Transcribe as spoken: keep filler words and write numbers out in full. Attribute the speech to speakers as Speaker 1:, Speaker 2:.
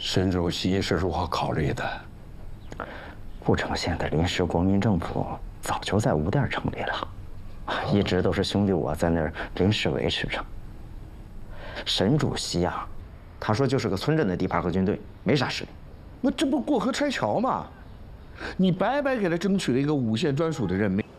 Speaker 1: 沈主席是如何考虑的？
Speaker 2: 故城县的临时国民政府早就在吴店成立了，一直都是兄弟我在那儿临时维持着。沈主席啊，他说就是个村镇的地盘和军队，没啥实力。
Speaker 3: 那这不过河拆桥吗？你白白给他争取了一个五县专属的任命。